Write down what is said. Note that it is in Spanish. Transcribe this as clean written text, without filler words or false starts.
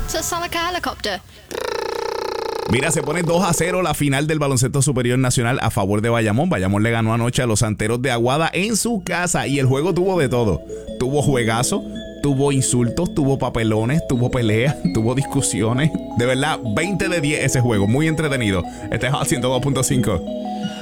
So it sounds like a helicopter. Mira, se pone 2-0 la final del Baloncesto Superior Nacional a favor de Bayamón. Bayamón le ganó anoche a los Santeros de Aguada en su casa y el juego tuvo de todo. Tuvo juegazo, tuvo insultos, tuvo papelones, tuvo peleas, tuvo discusiones. De verdad, 20 de 10 ese juego, muy entretenido. Este es Hot 102.5.